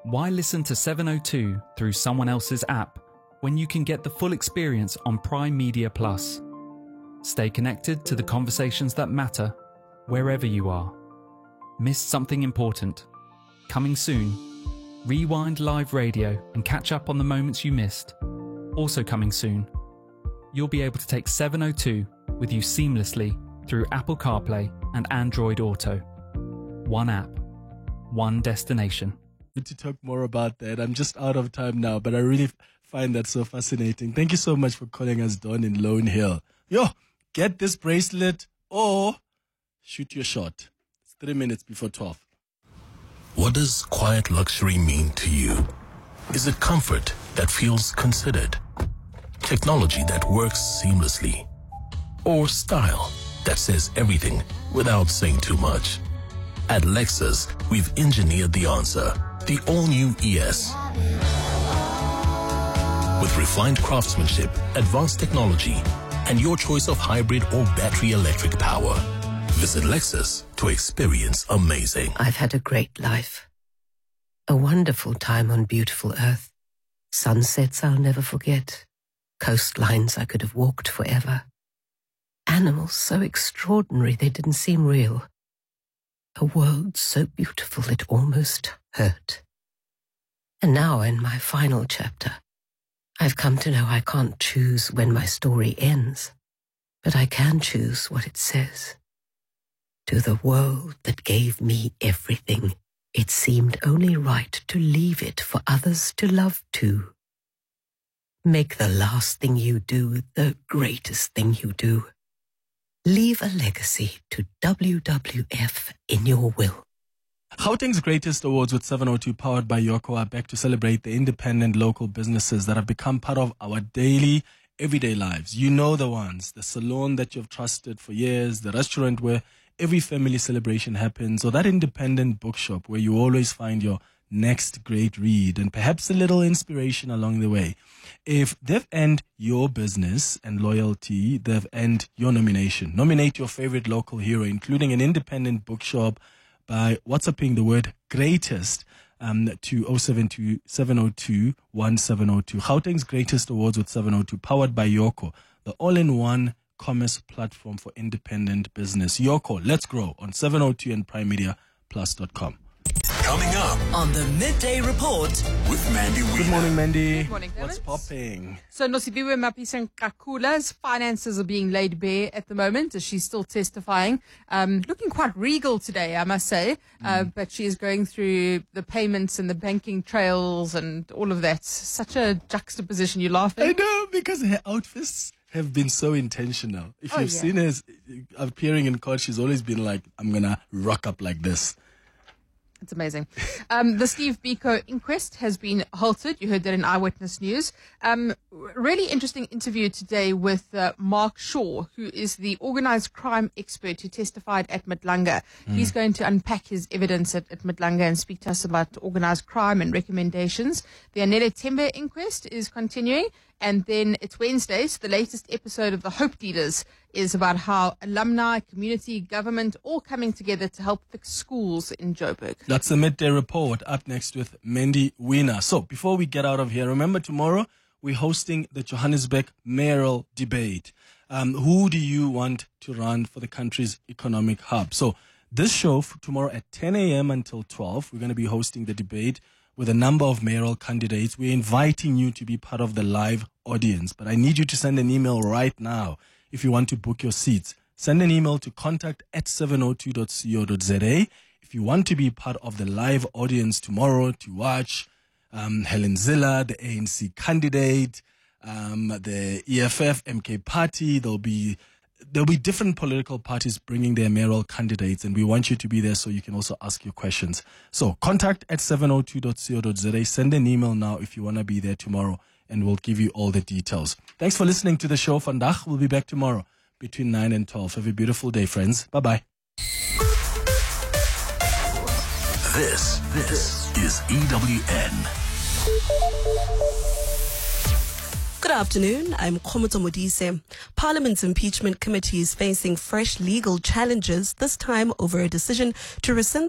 Why listen to 702 through someone else's app when you can get the full experience on Prime Media Plus? Stay connected to the conversations that matter wherever you are. Missed something important? Coming soon. Rewind live radio and catch up on the moments you missed. Also coming soon. You'll be able to take 702 with you seamlessly through Apple CarPlay and Android Auto. One app, one destination. To talk more about that. I'm just out of time now, but I really find that so fascinating. Thank you so much for calling us, Don in Lone Hill. Yo, get this bracelet or shoot your shot. It's 3 minutes before 12. What does quiet luxury mean to you? Is it comfort that feels considered? Technology that works seamlessly? Or style that says everything without saying too much? At Lexus, we've engineered the answer. The all-new ES. With refined craftsmanship, advanced technology, and your choice of hybrid or battery electric power. Visit Lexus to experience amazing. I've had a great life. A wonderful time on beautiful earth. Sunsets I'll never forget. Coastlines I could have walked forever. Animals so extraordinary they didn't seem real. A world so beautiful it almost hurt. And now in my final chapter, I've come to know I can't choose when my story ends, but I can choose what it says. To the world that gave me everything, it seemed only right to leave it for others to love too. Make the last thing you do the greatest thing you do. Leave a legacy to WWF in your will. Gauteng's Greatest Awards with 702 powered by Yoko are back to celebrate the independent local businesses that have become part of our daily, everyday lives. You know the ones, the salon that you've trusted for years, the restaurant where every family celebration happens, or that independent bookshop where you always find your next great read and perhaps a little inspiration along the way. If they've earned your business and loyalty, they've earned your nomination. Nominate your favorite local hero, including an independent bookshop, by WhatsApping the word greatest to 072 702 1702. Gauteng's Greatest Awards with 702, powered by Yoko, the all-in-one commerce platform for independent business. Yoko, let's grow on 702 and primemediaplus.com. Coming up on the Midday Report with Mandy Wiener. Good morning, Mandy. Good morning, What's Clemens. popping? So Nosiviwe Mapisa-Nqakula's finances are being laid bare at the moment as she's still testifying. Looking quite regal today, I must say. But she is going through the payments and the banking trails and all of that. Such a juxtaposition. You're laughing. I know, because her outfits have been so intentional. If you've seen her appearing in court, she's always been like, I'm going to rock up like this. It's amazing. The Steve Biko inquest has been halted. You heard that in Eyewitness News. Really interesting interview today with Mark Shaw, who is the organized crime expert who testified at Madlanga. He's going to unpack his evidence at Madlanga and speak to us about organized crime and recommendations. The Anele Tembe inquest is continuing. And then it's Wednesday, so the latest episode of The Hope Dealers is about how alumni, community, government, all coming together to help fix schools in Joburg. That's the Midday Report, up next with Mandy Wiener. So before we get out of here, remember tomorrow we're hosting the Johannesburg mayoral debate. Who do you want to run for the country's economic hub? So this show for tomorrow at 10 a.m. until 12, we're going to be hosting the debate with a number of mayoral candidates. We're inviting you to be part of the live audience, but I need you to send an email right now if you want to book your seats. Send an email to contact@702.co.za if you want to be part of the live audience tomorrow to watch Helen Zille, the ANC candidate, the EFF, MK Party. There'll be different political parties bringing their mayoral candidates, and we want you to be there so you can also ask your questions. So contact@702.co.za. Send an email now if you want to be there tomorrow, and we'll give you all the details. Thanks for listening to the show. Vandag. We'll be back tomorrow between 9 and 12. Have a beautiful day, friends. Bye-bye. This is EWN. Good afternoon, I'm Khomoto Modise. Parliament's impeachment committee is facing fresh legal challenges, this time over a decision to rescind